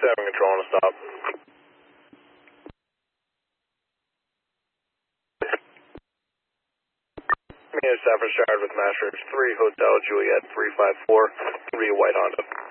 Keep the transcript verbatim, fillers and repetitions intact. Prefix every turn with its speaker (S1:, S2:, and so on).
S1: seven control on a stop. Stafford Shard with Masters three Hotel Juliet three five four, three White Honda.